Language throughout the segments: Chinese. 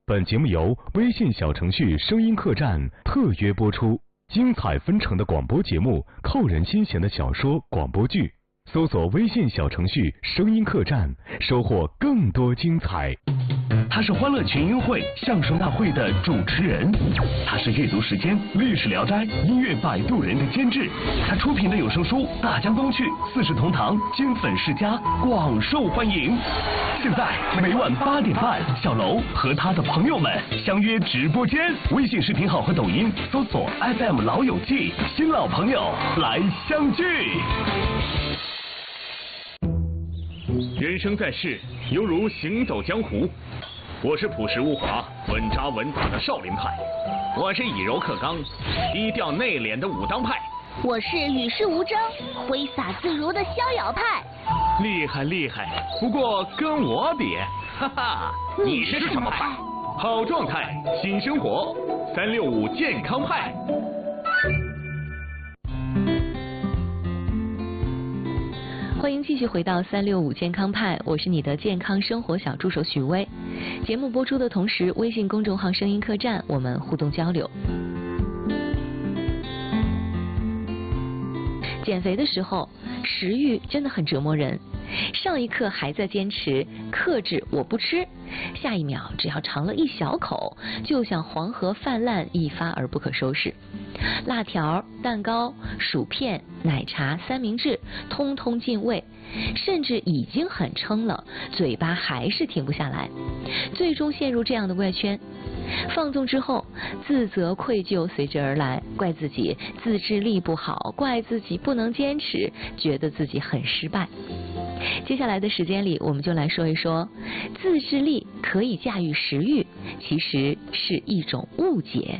本节目由微信小程序声音客栈特约播出，精彩纷呈的广播节目，扣人心弦的小说广播剧，搜索微信小程序声音客栈，收获更多精彩。 他是欢乐群英会相声大会的主持人，他是阅读时间历史聊斋音乐摆渡人的监制，他出品的有声书《大江东去》四世同堂金粉世家广受欢迎。现在每晚8点半，小楼和他的朋友们相约直播间，微信视频号和抖音搜索 FM 老友记，新老朋友来相聚。 人生在世，犹如行走江湖。我是朴实无华、稳扎稳打的少林派，我是以柔克刚、低调内敛的武当派， 我是与世无争、挥洒自如的逍遥派。 厉害厉害，不过跟我比，哈哈， 你是什么派？ 好状态，新生活，365健康派。 欢迎继续回到365健康派，我是你的健康生活小助手许巍。节目播出的同时，微信公众号声音客栈我们互动交流。减肥的时候，食欲真的很折磨人。上一刻还在坚持克制我不吃，下一秒只要尝了一小口，就像黄河泛滥，一发而不可收拾。辣条、蛋糕、薯片、奶茶、三明治，通通进胃，甚至已经很撑了，嘴巴还是停不下来，最终陷入这样的怪圈。放纵之后，自责愧疚随之而来，怪自己自制力不好，怪自己不能坚持，觉得自己很失败。接下来的时间里，我们就来说一说，自制力可以驾驭食欲，其实是一种误解。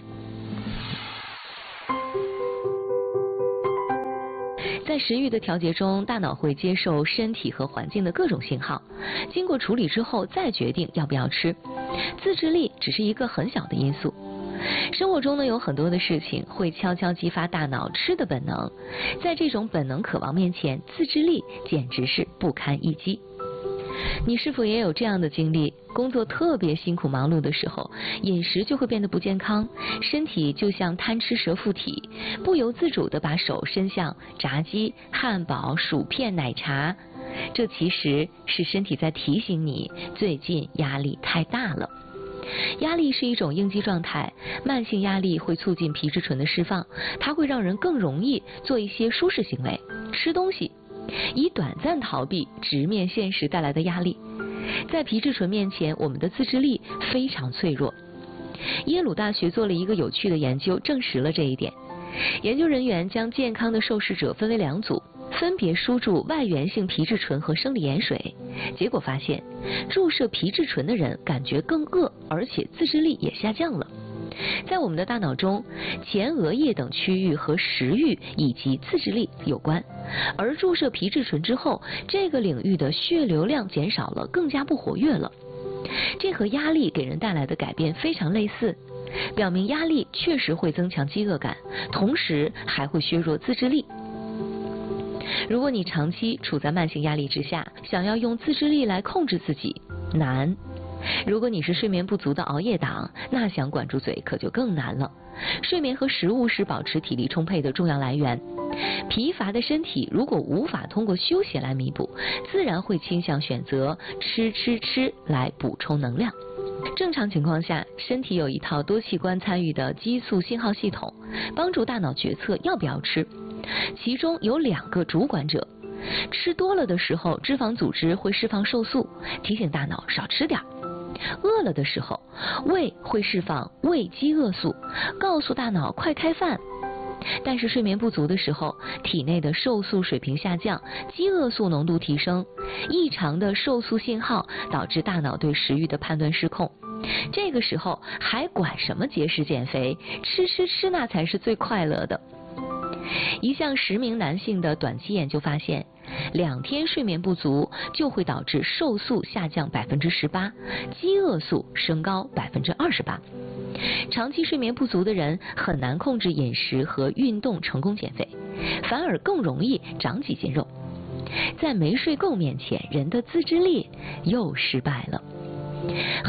在食欲的调节中，大脑会接受身体和环境的各种信号，经过处理之后再决定要不要吃。自制力只是一个很小的因素。生活中呢，有很多的事情会悄悄激发大脑吃的本能，在这种本能渴望面前，自制力简直是不堪一击。你是否也有这样的经历？工作特别辛苦忙碌的时候，饮食就会变得不健康，身体就像贪吃蛇附体，不由自主地把手伸向炸鸡、汉堡、薯片、奶茶。这其实是身体在提醒你，最近压力太大了。压力是一种应激状态，慢性压力会促进皮质醇的释放，它会让人更容易做一些舒适行为，吃东西，以短暂逃避直面现实带来的压力。在皮质醇面前，我们的自制力非常脆弱。耶鲁大学做了一个有趣的研究，证实了这一点。研究人员将健康的受试者分为2组，分别输注外源性皮质醇和生理盐水，结果发现，注射皮质醇的人感觉更饿，而且自制力也下降了。在我们的大脑中，前额叶等区域和食欲以及自制力有关，而注射皮质醇之后，这个领域的血流量减少了，更加不活跃了。这和压力给人带来的改变非常类似，表明压力确实会增强饥饿感，同时还会削弱自制力。如果你长期处在慢性压力之下，想要用自制力来控制自己，难。如果你是睡眠不足的熬夜党，那想管住嘴可就更难了。睡眠和食物是保持体力充沛的重要来源，疲乏的身体如果无法通过休息来弥补，自然会倾向选择吃来补充能量。正常情况下，身体有一套多器官参与的激素信号系统，帮助大脑决策要不要吃。其中有2个主管者，吃多了的时候，脂肪组织会释放瘦素，提醒大脑少吃点；饿了的时候，胃会释放胃饥饿素，告诉大脑快开饭。但是睡眠不足的时候，体内的瘦素水平下降，饥饿素浓度提升，异常的瘦素信号导致大脑对食欲的判断失控。这个时候还管什么节食减肥，吃那才是最快乐的。一项10名男性的短期研究发现，2天睡眠不足就会导致瘦素下降18%，饥饿素升高28%。长期睡眠不足的人很难控制饮食和运动成功减肥，反而更容易长几斤肉。在没睡够面前，人的自制力又失败了。很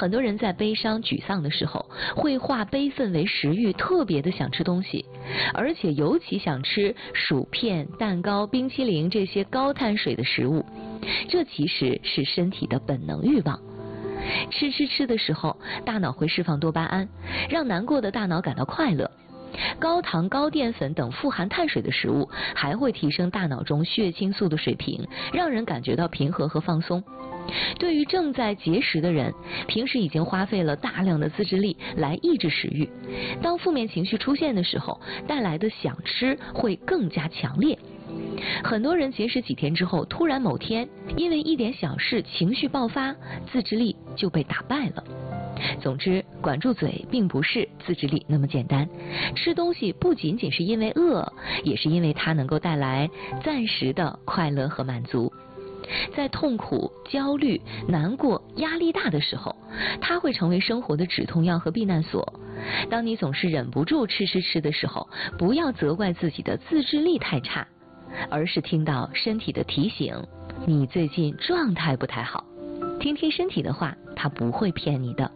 很多人在悲伤沮丧的时候，会化悲愤为食欲，特别的想吃东西，而且尤其想吃薯片、蛋糕、冰淇淋这些高碳水的食物。这其实是身体的本能欲望。吃的时候，大脑会释放多巴胺，让难过的大脑感到快乐。高糖、高淀粉等富含碳水的食物还会提升大脑中血清素的水平，让人感觉到平和和放松。对于正在节食的人，平时已经花费了大量的自制力来抑制食欲，当负面情绪出现的时候，带来的想吃会更加强烈。很多人节食几天之后，突然某天因为一点小事情绪爆发，自制力就被打败了。总之，管住嘴并不是自制力那么简单。吃东西不仅仅是因为饿，也是因为它能够带来暂时的快乐和满足。在痛苦、焦虑、难过、压力大的时候，它会成为生活的止痛药和避难所。当你总是忍不住吃的时候，不要责怪自己的自制力太差，而是听到身体的提醒，你最近状态不太好。听听身体的话，它不会骗你的。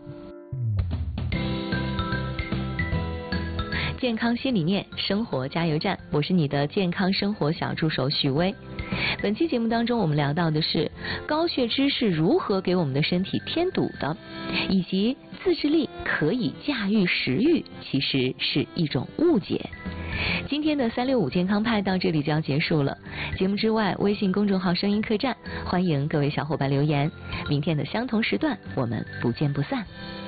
健康新理念，生活加油站，我是你的健康生活小助手许巍。本期节目当中，我们聊到的是高血脂是如何给我们的身体添堵的，以及自制力可以驾驭食欲其实是一种误解。今天的365健康派到这里就要结束了。节目之外，微信公众号声音客栈，欢迎各位小伙伴留言。明天的相同时段，我们不见不散。